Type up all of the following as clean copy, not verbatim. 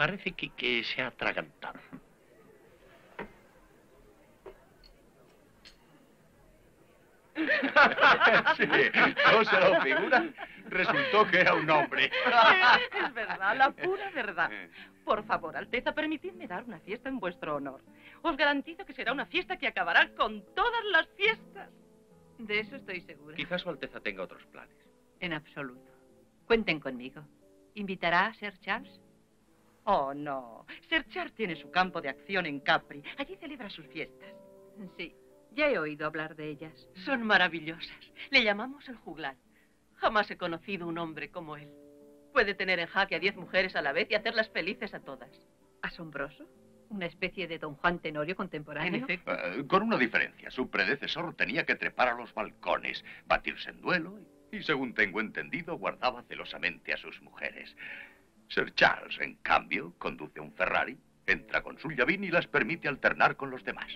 Parece que se ha atragantado. Sí, ¿no se lo figura? Resultó que era un hombre. Es verdad, la pura verdad. Por favor, Alteza, permitidme dar una fiesta en vuestro honor. Os garantizo que será una fiesta que acabará con todas las fiestas. De eso estoy segura. Quizás Su Alteza tenga otros planes. En absoluto. Cuenten conmigo. ¿Invitará a Sir Charles? Oh, no. Sir Charles tiene su campo de acción en Capri. Allí celebra sus fiestas. Sí, ya he oído hablar de ellas. Son maravillosas. Le llamamos el juglar. Jamás he conocido un hombre como él. Puede tener en jaque a 10 mujeres a la vez y hacerlas felices a todas. ¿Asombroso? ¿Una especie de Don Juan Tenorio contemporáneo? En efecto. Con una diferencia. Su predecesor tenía que trepar a los balcones, batirse en duelo y, según tengo entendido, guardaba celosamente a sus mujeres. Sir Charles, en cambio, conduce un Ferrari, entra con su llavín y las permite alternar con los demás.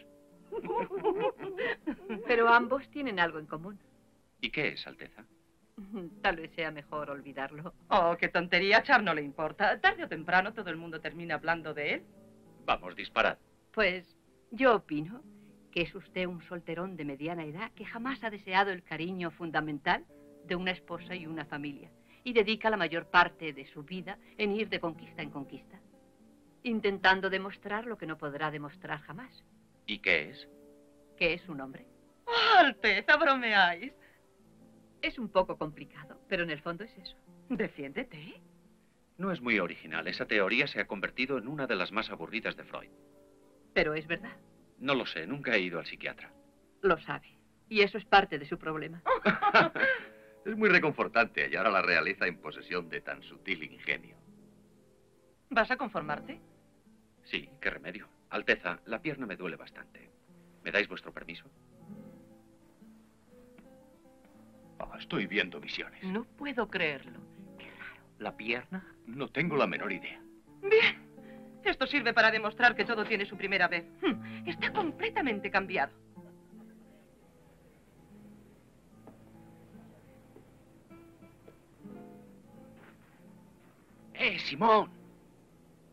Pero ambos tienen algo en común. ¿Y qué es, Alteza? Tal vez sea mejor olvidarlo. Oh, qué tontería. A Charles no le importa. Tarde o temprano todo el mundo termina hablando de él. Vamos, disparad. Pues yo opino que es usted un solterón de mediana edad que jamás ha deseado el cariño fundamental de una esposa y una familia y dedica la mayor parte de su vida en ir de conquista en conquista, intentando demostrar lo que no podrá demostrar jamás. ¿Y qué es? Que es un hombre. Oh, Alteza, bromeáis. Es un poco complicado, pero en el fondo es eso. Defiéndete. No es muy original. Esa teoría se ha convertido en una de las más aburridas de Freud. Pero es verdad. No lo sé, nunca he ido al psiquiatra. Lo sabe. Y eso es parte de su problema. Es muy reconfortante hallar a la realeza en posesión de tan sutil ingenio. ¿Vas a conformarte? Sí, qué remedio. Alteza, la pierna me duele bastante. ¿Me dais vuestro permiso? Estoy viendo visiones. No puedo creerlo. ¿La pierna? No tengo la menor idea. Bien. Esto sirve para demostrar que todo tiene su primera vez. Está completamente cambiado. Simón!